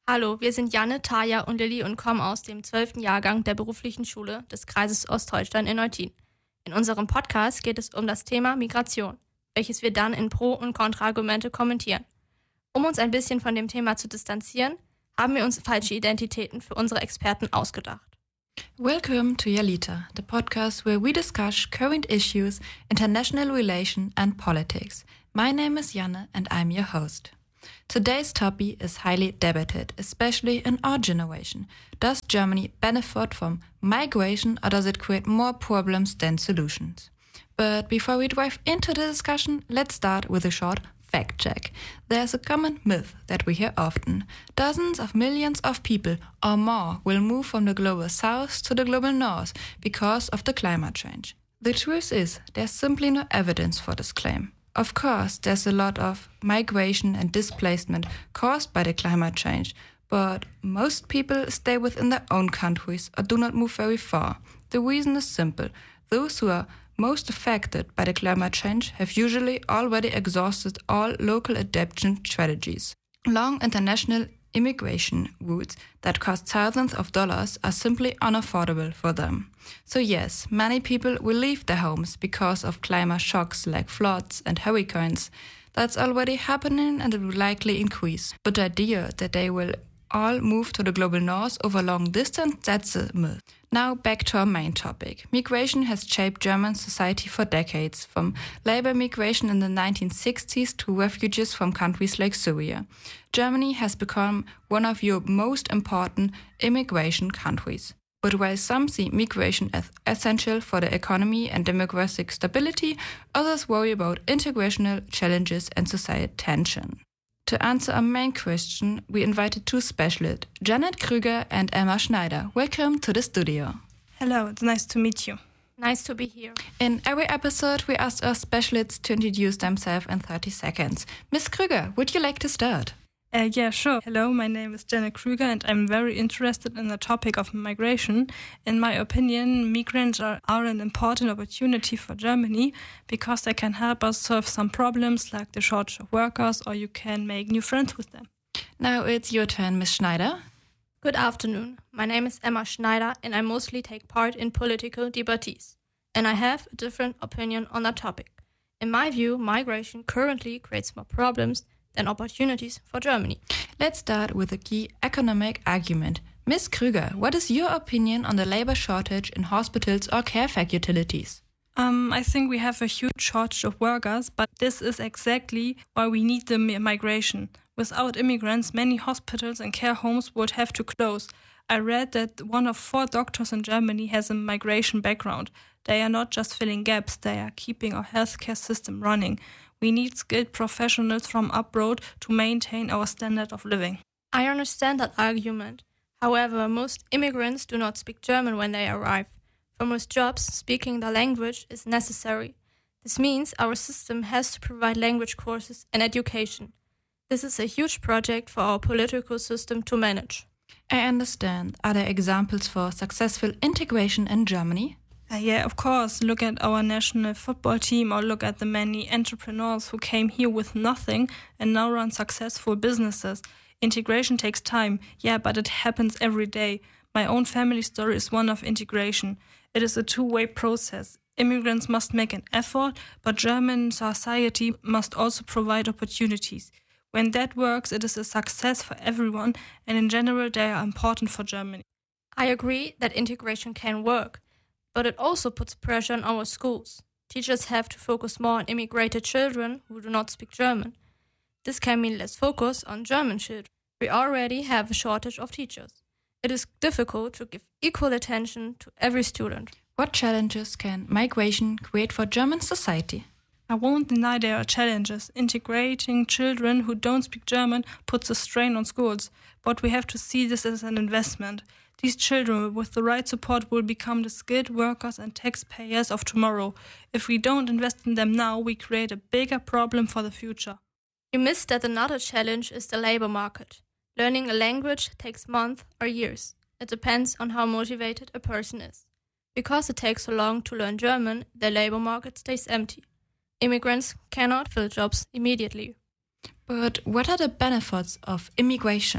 Hallo, wir sind Janne, Taja und Lilly und kommen aus dem 12. Jahrgang der beruflichen Schule des Kreises Ostholstein in Eutin. In unserem Podcast geht es um das Thema Migration, welches wir dann in Pro- und Kontraargumente kommentieren. Um uns ein bisschen von dem Thema zu distanzieren, haben wir uns falsche Identitäten für unsere Experten ausgedacht. Welcome to Yalita, the podcast where we discuss current issues, international relations and politics. My name is Janne and I'm your host. Today's topic is highly debated, especially in our generation. Does Germany benefit from migration or does it create more problems than solutions? But before we dive into the discussion, let's start with a short fact check. There's a common myth that we hear often. Dozens of millions of people or more will move from the global south to the global north because of the climate change. The truth is, there's simply no evidence for this claim. Of course, there's a lot of migration and displacement caused by the climate change, but most people stay within their own countries or do not move very far. The reason is simple. Those who are most affected by the climate change have usually already exhausted all local adaptation strategies. Long international immigration routes that cost thousands of dollars are simply unaffordable for them. So yes, many people will leave their homes because of climate shocks like floods and hurricanes. That's already happening and it will likely increase. But the idea that they will all move to the global north over long distance, that's a myth. Now back to our main topic. Migration has shaped German society for decades, from labor migration in the 1960s to refugees from countries like Syria. Germany has become one of Europe's most important immigration countries. But while some see migration as essential for the economy and demographic stability, others worry about integrational challenges and societal tension. To answer our main question, we invited two specialists, Janet Krüger and Emma Schneider. Welcome to the studio. Hello, it's nice to meet you. Nice to be here. In every episode, we asked our specialists to introduce themselves in 30 seconds. Miss Krüger, would you like to start? Yeah, sure. Hello, my name is Janet Krüger and I'm very interested in the topic of migration. In my opinion, migrants are an important opportunity for Germany because they can help us solve some problems like the shortage of workers, or you can make new friends with them. Now it's your turn, Miss Schneider. Good afternoon. My name is Emma Schneider and I mostly take part in political debates. And I have a different opinion on that topic. In my view, migration currently creates more problems than opportunities for Germany. Let's start with a key economic argument. Ms. Krüger, what is your opinion on the labor shortage in hospitals or care facilities? I think we have a huge shortage of workers, but this is exactly why we need the migration. Without immigrants, many hospitals and care homes would have to close. I read that 1 of 4 doctors in Germany has a migration background. They are not just filling gaps, they are keeping our healthcare system running. We need skilled professionals from abroad to maintain our standard of living. I understand that argument. However, most immigrants do not speak German when they arrive. For most jobs, speaking the language is necessary. This means our system has to provide language courses and education. This is a huge project for our political system to manage. I understand. Are there examples for successful integration in Germany? Yeah, of course. Look at our national football team or look at the many entrepreneurs who came here with nothing and now run successful businesses. Integration takes time, yeah, but it happens every day. My own family story is one of integration. It is a two-way process. Immigrants must make an effort, but German society must also provide opportunities. When that works, it is a success for everyone, and in general, they are important for Germany. I agree that integration can work, but it also puts pressure on our schools. Teachers have to focus more on immigrated children who do not speak German. This can mean less focus on German children. We already have a shortage of teachers. It is difficult to give equal attention to every student. What challenges can migration create for German society? I won't deny there are challenges. Integrating children who don't speak German puts a strain on schools, but we have to see this as an investment. These children, with the right support, will become the skilled workers and taxpayers of tomorrow. If we don't invest in them now, we create a bigger problem for the future. You missed that another challenge is the labor market. Learning a language takes months or years. It depends on how motivated a person is. Because it takes so long to learn German, the labor market stays empty. Immigrants cannot fill jobs immediately. But what are the benefits of immigration?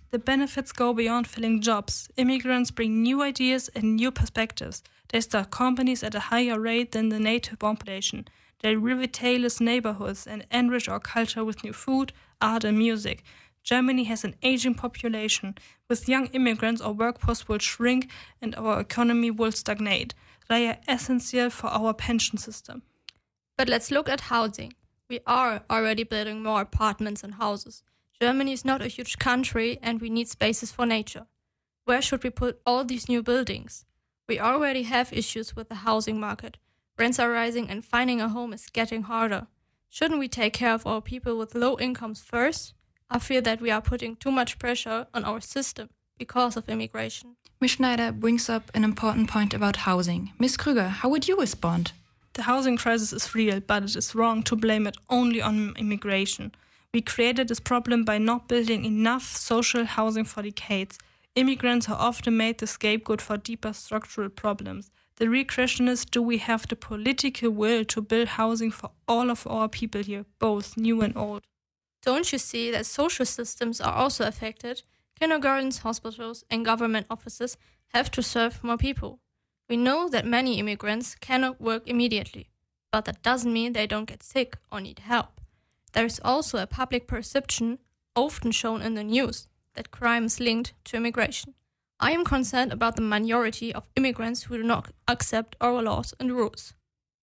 The benefits go beyond filling jobs. Immigrants bring new ideas and new perspectives. They start companies at a higher rate than the native population. They revitalize neighborhoods and enrich our culture with new food, art and music. Germany has an aging population. With young immigrants, our workforce will shrink and our economy will stagnate. They are essential for our pension system. But let's look at housing. We are already building more apartments and houses. Germany is not a huge country and we need spaces for nature. Where should we put all these new buildings? We already have issues with the housing market. Rents are rising and finding a home is getting harder. Shouldn't we take care of our people with low incomes first? I fear that we are putting too much pressure on our system because of immigration. Ms. Schneider brings up an important point about housing. Ms. Krüger, how would you respond? The housing crisis is real, but it is wrong to blame it only on immigration. We created this problem by not building enough social housing for decades. Immigrants are often made the scapegoat for deeper structural problems. The real question is, do we have the political will to build housing for all of our people here, both new and old? Don't you see that social systems are also affected? Kindergartens, hospitals, and government offices have to serve more people. We know that many immigrants cannot work immediately, but that doesn't mean they don't get sick or need help. There is also a public perception, often shown in the news, that crime is linked to immigration. I am concerned about the minority of immigrants who do not accept our laws and rules.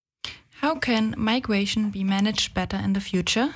How can migration be managed better in the future?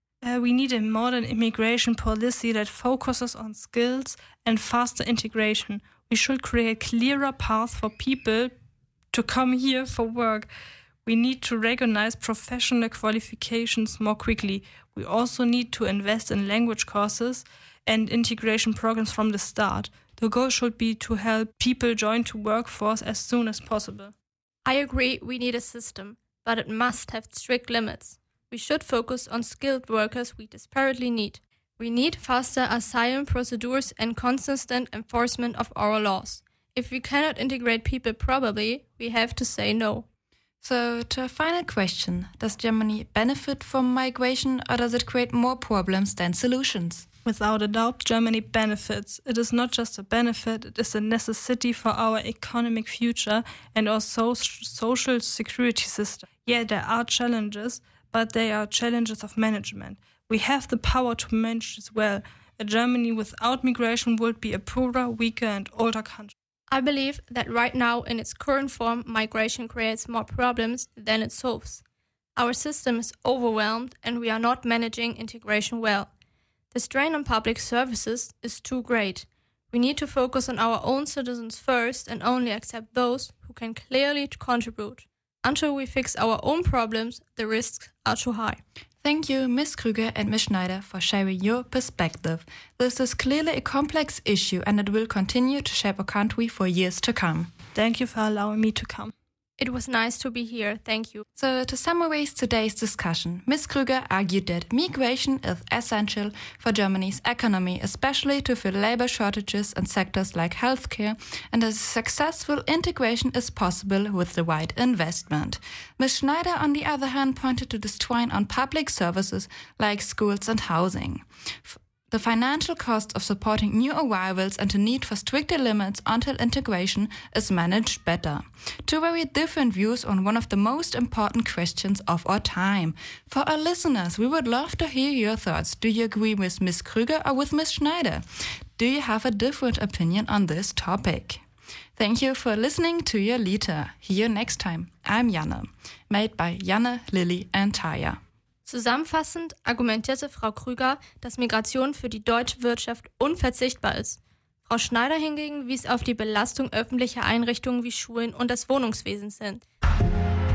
We need a modern immigration policy that focuses on skills and faster integration. We should create a clearer path for people to come here for work. We need to recognize professional qualifications more quickly. We also need to invest in language courses and integration programs from the start. The goal should be to help people join the workforce as soon as possible. I agree we need a system, but it must have strict limits. We should focus on skilled workers we desperately need. We need faster asylum procedures and consistent enforcement of our laws. If we cannot integrate people properly, we have to say no. So, to a final question, does Germany benefit from migration or does it create more problems than solutions? Without a doubt, Germany benefits. It is not just a benefit, it is a necessity for our economic future and our social security system. Yeah, there are challenges, but they are challenges of management. We have the power to manage this well. A Germany without migration would be a poorer, weaker and older country. I believe that right now, in its current form, migration creates more problems than it solves. Our system is overwhelmed and we are not managing integration well. The strain on public services is too great. We need to focus on our own citizens first and only accept those who can clearly contribute. Until we fix our own problems, the risks are too high. Thank you, Ms. Krüger and Ms. Schneider, for sharing your perspective. This is clearly a complex issue and it will continue to shape our country for years to come. Thank you for allowing me to come. It was nice to be here, thank you. So, to summarize today's discussion, Ms. Krüger argued that migration is essential for Germany's economy, especially to fill labor shortages in sectors like healthcare, and a successful integration is possible with the right investment. Ms. Schneider, on the other hand, pointed to the strain on public services like schools and housing. The financial cost of supporting new arrivals and the need for stricter limits until integration is managed better. Two very different views on one of the most important questions of our time. For our listeners, we would love to hear your thoughts. Do you agree with Ms. Krüger or with Ms. Schneider? Do you have a different opinion on this topic? Thank you for listening to Your Liter. See you next time. I'm Janne, made by Janne, Lilly and Taya. Zusammenfassend argumentierte Frau Krüger, dass Migration für die deutsche Wirtschaft unverzichtbar ist. Frau Schneider hingegen wies auf die Belastung öffentlicher Einrichtungen wie Schulen und des Wohnungswesens hin.